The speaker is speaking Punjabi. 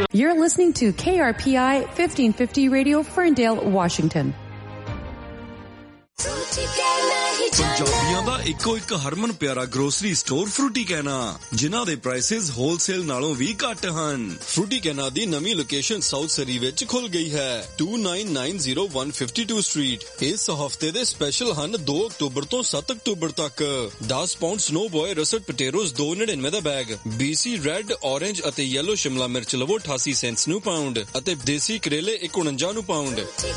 You're listening to KRPI 1550 Radio, Ferndale, Washington. ਪੰਜਾਬੀਆਂ ਦਾ ਇੱਕੋ ਇੱਕ ਹਰਮਨ ਪਿਆਰਾ ਗਰੋਸਰੀ ਸਟੋਰ ਫਰੂਟੀ ਕੈਨਾ, ਜਿਨ੍ਹਾਂ ਦੇ ਪ੍ਰਾਈਸਿਸ ਹੋਲਸੇਲ ਨਾਲੋਂ ਵੀ ਘੱਟ ਹਨ। ਫਰੂਟੀ ਕੈਨਾ ਦੀ ਨਵੀਂ ਲੋਕੇਸ਼ਨ ਸਾਊਥ ਸਰੀ ਵਿੱਚ ਖੁੱਲ ਗਈ ਹੈ, 2990 ਸਟਰੀਟ। ਇਸ ਹਫਤੇ ਦੇ ਸਪੈਸ਼ਲ ਹਨ 2 ਅਕਤੂਬਰ ਤੋਂ 7 ਅਕਤੂਬਰ ਤੱਕ 10 pound snow boy rust potatoes 2.99 ਦਾ ਬੈਗ, BC ਰੈੱਡ, ਔਰੇਂਜ ਅਤੇ ਯੈਲੋ ਸ਼ਿਮਲਾ ਮਿਰਚ ਲਵੋ 88 ਸੈਂਟਸ ਨੂੰ ਪਾਉਂਡ ਅਤੇ ਦੇਸੀ ਕਰੇਲੇ 149 ਨੂੰ ਪਾਉਂਡ।